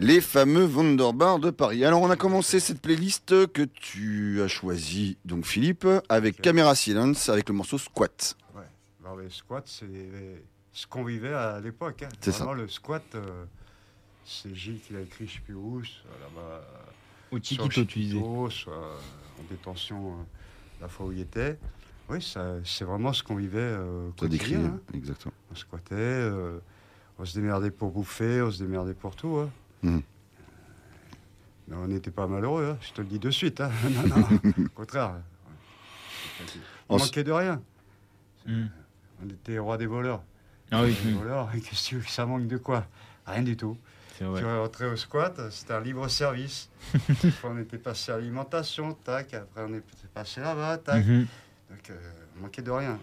Les fameux Wunderbar de Paris. Alors, on a commencé cette playlist que tu as choisie, donc Philippe, avec Camera Silence, avec le morceau Squat. Ouais. Alors, les squats, c'est ce qu'on vivait à l'époque. Hein. C'est vraiment, ça. le squat, c'est Gilles qui l'a écrit, je ne sais plus où, là-bas. Au Chiquito, tu disais. Soit en détention, la fois où il était. Oui, c'est vraiment ce qu'on vivait au Ça décrit, quotidien. Hein. exactement. On squattait, on se démerdait pour bouffer, on se démerdait pour tout. Hein. Mais on n'était pas malheureux, hein. Je te le dis de suite. Hein. Non, au contraire. On manquait de rien. On était roi des voleurs. Ah oui. Les voleurs, qu'est-ce que tu veux que ça manque de quoi? Rien du tout. C'est vrai. Tu rentrais au squat, c'était un libre-service. On était passé à l'alimentation, tac. Après, on est passé là-bas, tac. Donc, on manquait de rien.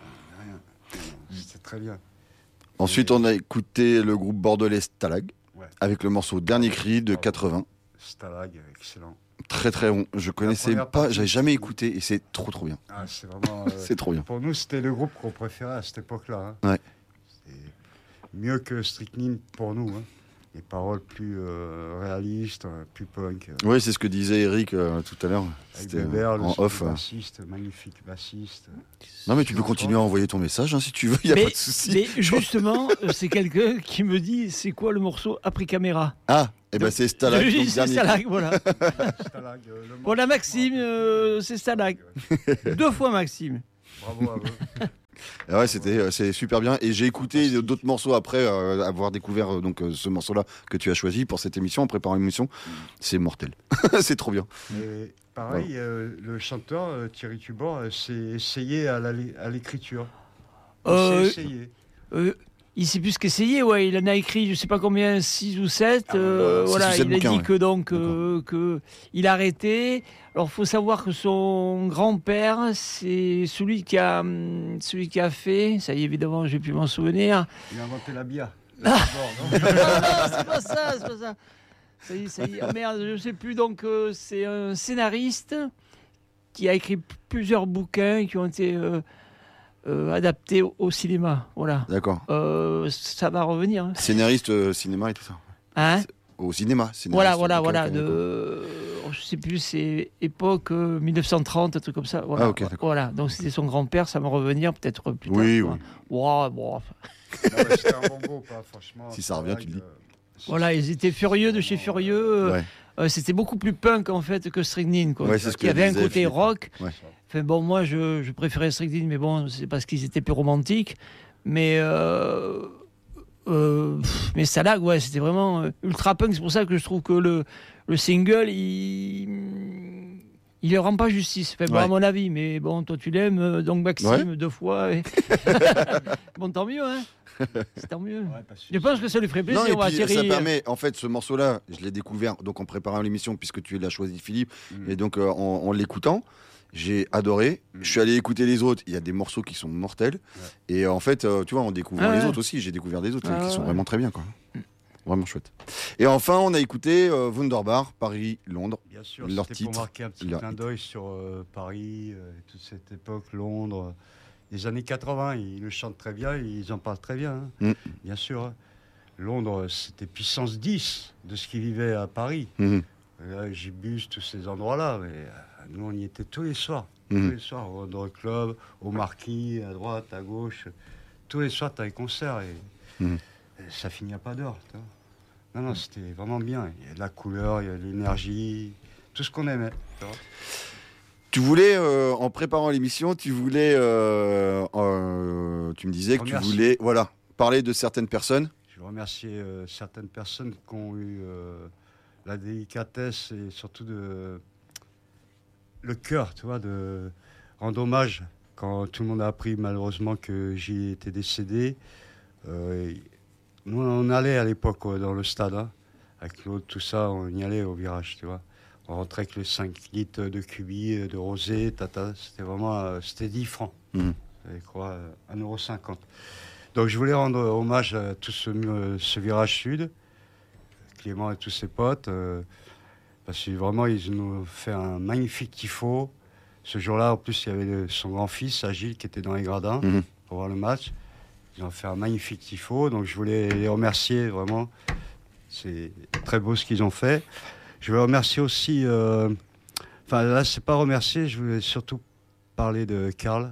C'était très bien. Ensuite, on a écouté le groupe bordelais Stalag, Ouais. avec le morceau Dernier Cri de 80. Stalag, excellent. Très très bon. Je connaissais première pas, partie, j'avais jamais écouté et c'est trop bien. Ah, c'est vraiment. C'est trop bien. Pour nous, c'était le groupe qu'on préférait à cette époque-là. Hein. Ouais. C'était mieux que Strychnine pour nous. Hein. Les paroles plus réalistes, plus punk. Oui, c'est ce que disait Eric tout à l'heure. Avec C'était Weber, en le off. bassiste, magnifique bassiste. Non, mais tu peux continuer à envoyer ton message si tu veux, il n'y a pas de souci. Mais justement, c'est quelqu'un qui me dit c'est quoi le morceau après caméra. Ah, et ben c'est Stalag. Je lui donc dis c'est Dernier Stalag, voilà. Stalag, Voilà Maxime, c'est Stalag. 2 fois Maxime. Bravo à vous. Ah ouais, c'est super bien. Et j'ai écouté d'autres morceaux après avoir découvert donc ce morceau-là que tu as choisi pour cette émission, en préparant l'émission. C'est mortel. C'est trop bien. Et pareil, le chanteur Thierry Tubor s'est essayé à l'écriture. Il s'est essayé. Il sait plus ce qu'essayer, ouais. Il en a écrit, je sais pas combien, 6 ou 7. Voilà, 6 ou 7 il a bouquins, dit ouais. que donc que il a arrêté. Alors, faut savoir que son grand-père, c'est celui qui a fait. Ça y est, évidemment, je vais plus m'en souvenir. Il a inventé la bière. Non, c'est pas ça, c'est pas ça. Ça y est. Oh, merde, je sais plus. Donc, c'est un scénariste qui a écrit plusieurs bouquins qui ont été adaptés au cinéma. Voilà. D'accord. Ça va revenir. Hein. Scénariste, cinéma et tout ça. Hein? Au cinéma. Voilà. Ok, Je sais plus, c'est époque 1930, un truc comme ça. Voilà. Ah, ok, d'accord. Voilà. Donc c'était son grand-père, ça va revenir peut-être plus tard. Oui, quoi. oui. Ouais, bon. C'était un bon groupe, hein, franchement. Si ça revient, tu le dis. Voilà, ils étaient furieux de chez Furieux. Ouais. C'était beaucoup plus punk en fait que Strychnine, quoi. Ouais, c'est ce Il y avait un disait côté Philippe. rock. Ouais. Enfin bon, moi je préférais Strychnine, mais bon, c'est parce qu'ils étaient plus romantiques. Mais Stalag, ouais, c'était vraiment ultra punk. C'est pour ça que je trouve que le single, il ne rend pas justice. Enfin, bon, Ouais. à mon avis, mais bon, toi tu l'aimes, donc Maxime, Ouais. 2 fois. Bon, tant mieux, hein. C'est tant mieux. Je pense que ça lui ferait Non, plaisir, et puis Thierry. ça permet, en fait, ce morceau-là, je l'ai découvert donc en préparant l'émission, puisque tu l'as choisi, Philippe, et donc en l'écoutant, j'ai adoré. Je suis allé écouter les autres, il y a des morceaux qui sont mortels, et en fait, tu vois, en découvrant les autres aussi, j'ai découvert des autres qui sont vraiment très bien, quoi. Vraiment chouette. Et enfin, on a écouté Wunderbar, Paris-Londres. Bien sûr, Leur c'était titre, pour marquer un petit leur clin d'œil sur Paris, toute cette époque, Londres, les années 80. Ils le chantent très bien, ils en parlent très bien, hein. Bien sûr. Hein. Londres, c'était puissance 10 de ce qu'ils vivaient à Paris. Là, Gibus, tous ces endroits-là. Mais nous, on y était tous les soirs. Tous les soirs, au Londres Club, au Marquis, à droite, à gauche. Tous les soirs, tu as des concerts et ça finit à pas d'heure. Tu vois. Non, c'était vraiment bien. Il y a de la couleur, il y a de l'énergie, tout ce qu'on aimait. Tu vois. Tu voulais, en préparant l'émission, tu voulais, tu me disais que tu voulais, voilà, parler de certaines personnes. Je veux remercier certaines personnes qui ont eu la délicatesse et surtout le cœur, tu vois, de rendre hommage quand tout le monde a appris malheureusement que j'y étais décédé. Nous, on allait à l'époque dans le stade, hein, avec Claude, tout ça, on y allait au virage, tu vois. On rentrait avec les 5 litres de cubi, de rosé, tata, c'était vraiment, c'était 10 francs. Je crois, 1,50 €. Donc je voulais rendre hommage à tout ce virage sud, Clément et tous ses potes, parce que vraiment, ils nous ont fait un magnifique tifo. Ce jour-là, en plus, il y avait son grand-fils, Agile, qui était dans les gradins pour voir le match. Ils ont fait un magnifique tifo, donc je voulais les remercier vraiment C'est très beau ce qu'ils ont fait. Je veux remercier aussi... Enfin, là, c'est pas remercier, je voulais surtout parler de Karl,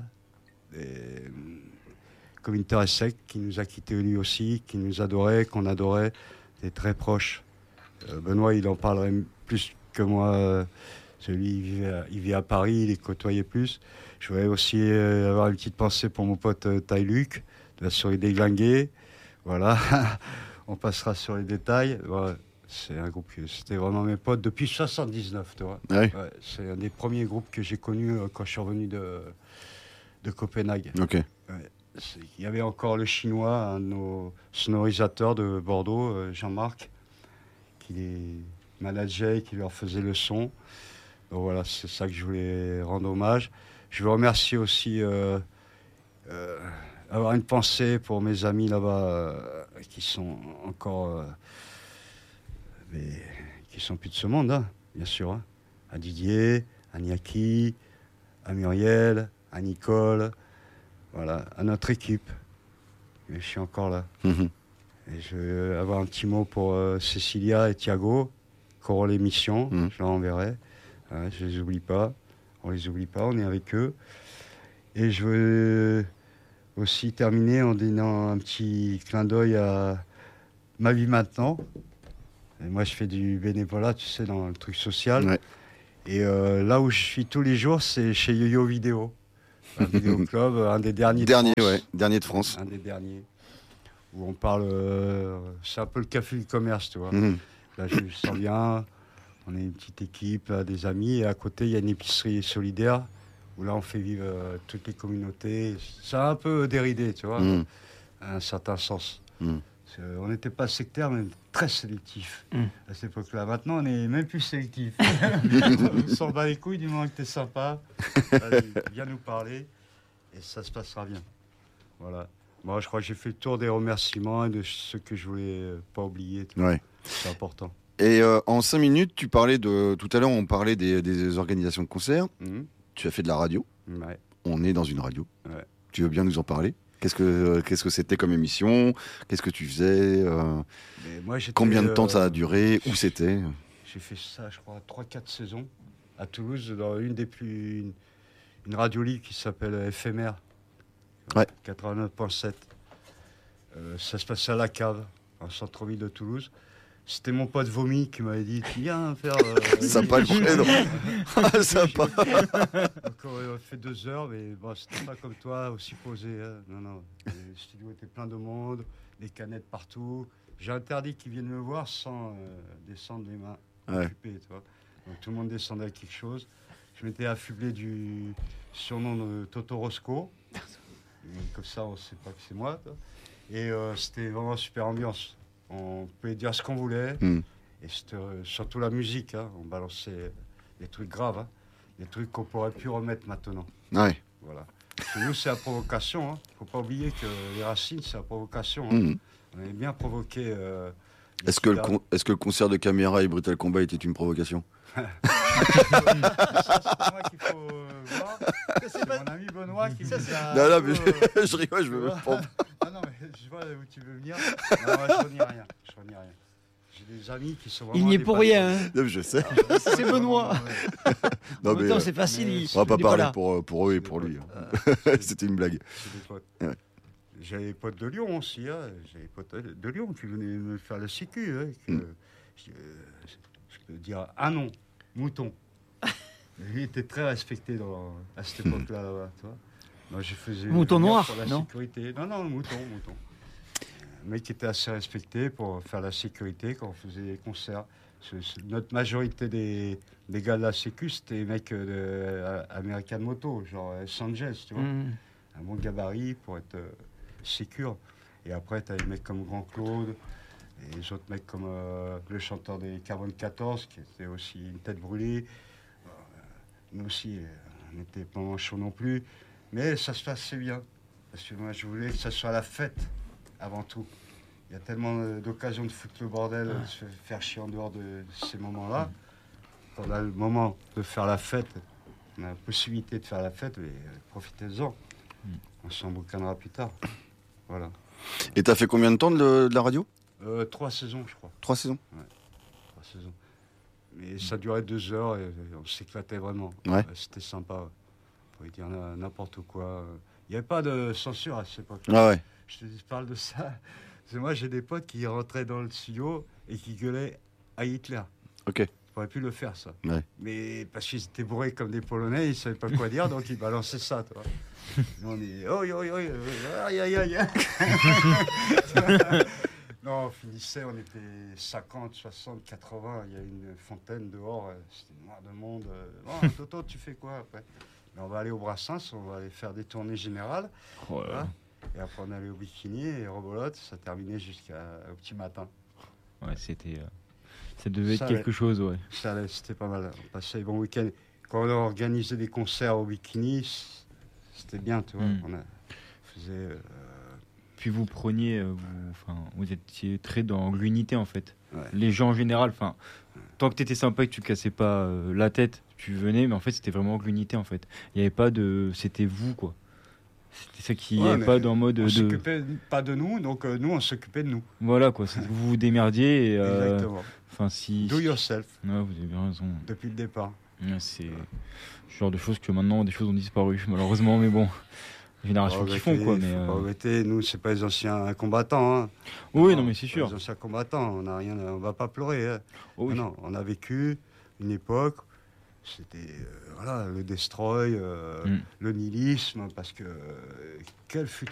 Communter Sec, qui nous a quittés lui aussi, qui nous adorait, qu'on adorait, était très proche. Benoît, il en parlerait plus que moi. Lui, il vit à Paris, il les côtoyait plus. Je voulais aussi avoir une petite pensée pour mon pote Tai Luc, de la souris déglinguée. Voilà, on passera sur les détails. Ouais, c'est un groupe, c'était vraiment mes potes depuis 79, tu vois. Ouais. Ouais, c'est un des premiers groupes que j'ai connus quand je suis revenu de Copenhague. Ok. Ouais. Il y avait encore le Chinois, un de nos sonorisateurs de Bordeaux, Jean-Marc, qui les manageait, qui leur faisait le son. Donc voilà, c'est ça que je voulais rendre hommage. Je veux remercier aussi avoir une pensée pour mes amis là-bas qui sont encore... mais qui sont plus de ce monde, hein, bien sûr. Hein. À Didier, à Niaki, à Muriel, à Nicole, voilà, à notre équipe. Mais je suis encore là. Et je veux avoir un petit mot pour Cécilia et Thiago, qui auront l'émission, je leur enverrai. Je ne les oublie pas, on les oublie pas, on est avec eux. Et je veux aussi terminer en donnant un petit clin d'œil à Ma Vie Maintenant. Et moi, je fais du bénévolat, tu sais, dans le truc social. Ouais. Et là où je suis tous les jours, c'est chez Yo-Yo Vidéo. Un vidéo club, un des derniers de France. Ouais, dernier de France. Un des derniers. Où on parle... c'est un peu le café du commerce, tu vois. Là, je sens bien. On est une petite équipe, des amis. Et à côté, il y a une épicerie solidaire où là, on fait vivre toutes les communautés. C'est un peu déridé, tu vois, à un certain sens. On n'était pas sectaire, mais très sélectif à cette époque-là. Maintenant, on n'est même plus sélectif. On s'en bat les couilles du moment que tu es sympa. Allez, viens nous parler et ça se passera bien. Voilà. Moi, je crois que j'ai fait le tour des remerciements et de ce que je voulais pas oublier. Ouais. C'est important. Et en 5 minutes, tu parlais de... Tout à l'heure, on parlait des organisations de concerts. Tu as fait de la radio. Ouais. On est dans une radio. Ouais. Tu veux bien nous en parler ? Qu'est-ce que c'était comme émission ? Qu'est-ce que tu faisais ? Moi, combien de temps ça a duré ? Où c'était ? J'ai fait ça, je crois, 3-4 saisons à Toulouse, dans une radio libre qui s'appelle Éphémère. Ouais. 89.7. Ça se passait à la cave, en centre-ville de Toulouse. C'était mon pote Vomi qui m'avait dit viens faire. Sympa le prénom. Sympa. Donc on a fait 2 heures, mais bon, c'était pas comme toi, aussi posé. Hein. Non. Le studio était plein de monde, des canettes partout. J'ai interdit qu'ils viennent me voir sans descendre les mains occupées. Tu vois. Donc tout le monde descendait à quelque chose. Je m'étais affublé du surnom de Toto Roscoe. Comme ça, on ne sait pas que c'est moi. Toi. Et c'était vraiment super ambiance. On pouvait dire ce qu'on voulait. Et c'était surtout la musique. Hein. On balançait des trucs graves. Hein. Des trucs qu'on pourrait plus remettre maintenant. Ouais. Voilà. Chez nous, c'est la provocation. Il ne faut pas oublier que les racines, c'est la provocation. Hein. On avait bien provoqué... Est-ce que le concert de Caméra et Brutal Combat était une provocation ? C'est moi qu'il faut voir. C'est mon ami Benoît qui nous a... Non, mais je rigole, je veux pas. Non, mais je vois où tu veux venir. Non, moi, je renie rien. J'ai des amis qui sont vraiment... Il n'y est pour rien. Hein. Non, je sais. C'est Benoît. Non, en même temps, c'est facile. On va pas parler pour eux et pour lui. C'était une blague. C'est des potes. Ouais. J'avais des potes de Lyon aussi. Hein. J'avais des potes de Lyon qui venaient me faire le sécu. Hein, je peux dire un nom, Mouton. Il était très respecté à cette époque-là. Moi, je faisais Mouton noir, pour la sécurité. Non, Mouton. Un mec qui était assez respecté pour faire la sécurité quand on faisait des concerts. Notre majorité des gars de la sécu, c'était des mecs American Moto, genre Sanchez, tu vois. Un bon gabarit pour être sécure. Et après, tu as des mecs comme Grand Claude, et les autres mecs comme le chanteur des Carbone 14, qui était aussi une tête brûlée. Nous aussi, on n'était pas chaud non plus. Mais ça se passait bien. Parce que moi, je voulais que ça soit la fête, avant tout. Il y a tellement d'occasions de foutre le bordel, de se faire chier en dehors de ces moments-là. Quand on a le moment de faire la fête, on a la possibilité de faire la fête, mais profitez-en. On s'en boucanera plus tard. Voilà. Et t'as fait combien de temps de la radio ? 3 saisons, je crois. 3 saisons. 3 saisons. Mais ça durait 2 heures et on s'éclatait vraiment. Ouais. C'était sympa. Ouais. On pouvait dire n'importe quoi. Il n'y avait pas de censure à cette époque. Ah ouais. Je parle de ça. Parce que moi, j'ai des potes qui rentraient dans le studio et qui gueulaient à Hitler. Ok. J'aurais pu le faire, ça. Ouais. Mais parce qu'ils étaient bourrés comme des Polonais, ils ne savaient pas quoi dire, donc ils balançaient ça, toi. Nous, on est... Oh, yo, yo, yo, aïe, aïe, aïe. Non, on finissait, on était 50, 60, 80. Il y a une fontaine dehors, c'était noir de monde. Oh, Toto, tu fais quoi après? Mais on va aller au Brassens, on va aller faire des tournées générales. Oh là là. Voilà. Et après, on allait au Bikini et Rebolote, ça terminait jusqu'au petit matin. Ouais, c'était. Ça devait être Ça quelque chose, ouais. Ça allait, c'était pas mal. On passait les bons week-ends. Quand on organisait des concerts au Bikini, c'était bien, tu vois. On faisait. Puis vous preniez, vous étiez très dans l'unité en fait. Ouais. Les gens en général, tant que t'étais sympa et que tu cassais pas la tête, tu venais, mais en fait c'était vraiment l'unité en fait. Il y avait pas de, c'était vous quoi. C'était ça qui, Ouais, avait pas dans mode on de. s'occupait pas de nous, donc nous on s'occupait de nous. Voilà quoi, vous vous démerdiez. Et, Exactement. Si. Do yourself. Ouais, vous avez bien raison. Depuis le départ. Ouais, c'est le genre de choses que maintenant des choses ont disparu malheureusement, mais bon. Génération qui font quoi, mais faut pas regretter. Nous c'est pas les anciens combattants, hein. Oui, non mais c'est sûr. Les anciens combattants, on a rien, on va pas pleurer, hein. Oh, oui. Non, on a vécu une époque, c'était voilà, le destroy, le nihilisme, parce que quel fut